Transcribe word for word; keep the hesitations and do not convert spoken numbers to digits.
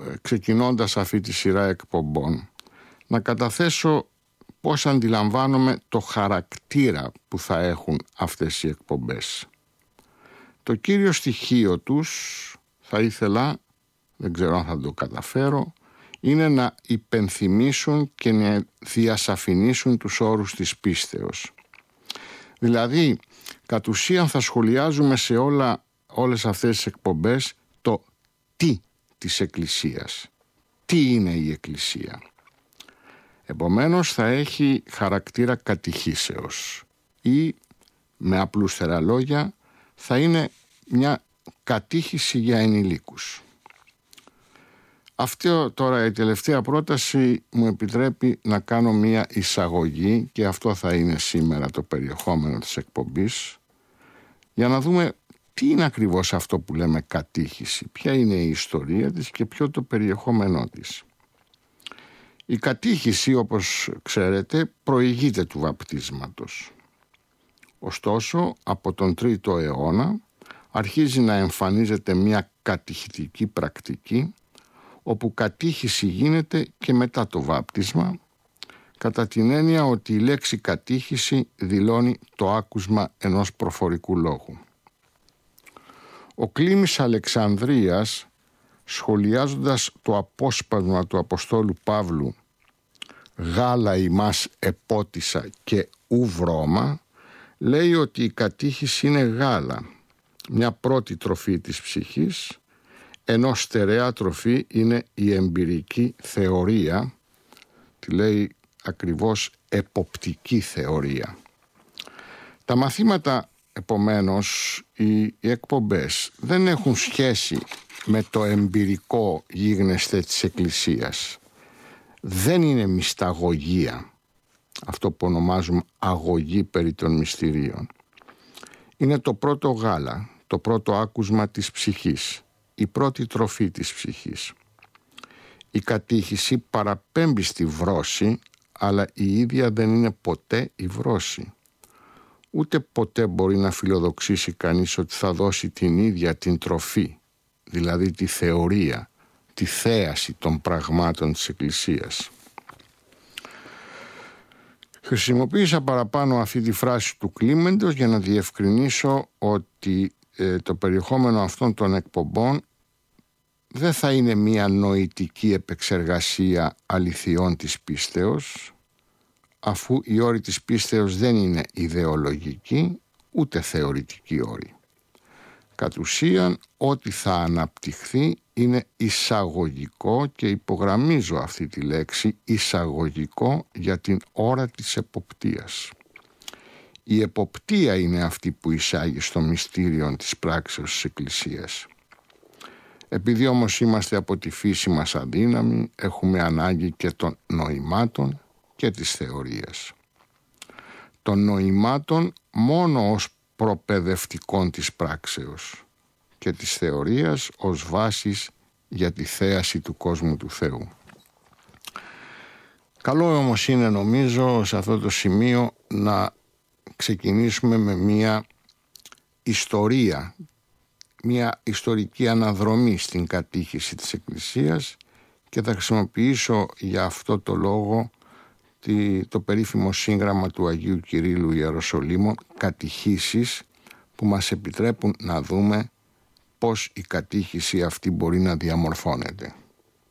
ξεκινώντας αυτή τη σειρά εκπομπών, να καταθέσω πώς αντιλαμβάνομαι το χαρακτήρα που θα έχουν αυτές οι εκπομπές. Το κύριο στοιχείο τους, θα ήθελα, δεν ξέρω αν θα το καταφέρω, είναι να υπενθυμίσουν και να διασαφηνίσουν τους όρους της πίστεως. Δηλαδή, κατ' ουσίαν θα σχολιάζουμε σε όλα, όλες αυτές τις εκπομπές το τι της Εκκλησίας. Τι είναι η Εκκλησία. Επομένως θα έχει χαρακτήρα κατηχήσεως ή, με απλούστερα λόγια, θα είναι μια κατήχηση για ενηλίκους. Αυτή τώρα η τελευταία πρόταση μου επιτρέπει να κάνω μια εισαγωγή, και αυτό θα είναι σήμερα το περιεχόμενο της εκπομπής, για να δούμε τι είναι ακριβώς αυτό που λέμε κατήχηση, ποια είναι η ιστορία της και ποιο το περιεχόμενό της. Η κατήχηση, όπως ξέρετε, προηγείται του βαπτίσματος. Ωστόσο, από τον τρίτο αιώνα αρχίζει να εμφανίζεται μια κατηχητική πρακτική, όπου κατήχηση γίνεται και μετά το βάπτισμα, κατά την έννοια ότι η λέξη κατήχηση δηλώνει το άκουσμα ενός προφορικού λόγου. Ο Κλίμης Αλεξανδρίας, σχολιάζοντας το απόσπασμα του Αποστόλου Παύλου «Γάλα ημάς επότισα και ου βρώμα», λέει ότι η κατήχηση είναι γάλα, μια πρώτη τροφή της ψυχής, ενώ στερεά τροφή είναι η εμπειρική θεωρία, τη λέει ακριβώς εποπτική θεωρία. Τα μαθήματα, επομένως, οι, οι εκπομπές δεν έχουν σχέση με το εμπειρικό γίγνεσθε της Εκκλησίας. Δεν είναι μυσταγωγία, αυτό που ονομάζουμε αγωγή περί των μυστηρίων. Είναι το πρώτο γάλα, το πρώτο άκουσμα της ψυχής, η πρώτη τροφή της ψυχής. Η κατήχηση παραπέμπει στη βρώση, αλλά η ίδια δεν είναι ποτέ η βρώση. Ούτε ποτέ μπορεί να φιλοδοξήσει κανείς ότι θα δώσει την ίδια την τροφή, δηλαδή τη θεωρία, τη θέαση των πραγμάτων της Εκκλησίας. Χρησιμοποίησα παραπάνω αυτή τη φράση του Κλίμεντος για να διευκρινίσω ότι ε, το περιεχόμενο αυτών των εκπομπών δεν θα είναι μια νοητική επεξεργασία αληθιών της πίστεως, αφού οι όροι της πίστεως δεν είναι ιδεολογικοί ούτε θεωρητικοί όροι. Κατ' ουσίαν, ό,τι θα αναπτυχθεί είναι εισαγωγικό, και υπογραμμίζω αυτή τη λέξη, εισαγωγικό, για την ώρα της εποπτείας. Η εποπτεία είναι αυτή που εισάγει στο μυστήριο της πράξεως της Εκκλησίας. Επειδή όμως είμαστε από τη φύση μας αδύναμοι, έχουμε ανάγκη και των νοημάτων και της θεωρίας. Των νοημάτων μόνο ως προπαιδευτικών της πράξεως και της θεωρίας ως βάσης για τη θέαση του κόσμου του Θεού. Καλό όμως είναι, νομίζω, σε αυτό το σημείο να ξεκινήσουμε με μια ιστορία, μια ιστορική αναδρομή στην κατήχηση της Εκκλησίας, και θα χρησιμοποιήσω για αυτό το λόγο το περίφημο σύγγραμμα του Αγίου Κυρίλλου Ιεροσολύμων, κατηχήσεις, που μας επιτρέπουν να δούμε πώς η κατήχηση αυτή μπορεί να διαμορφώνεται.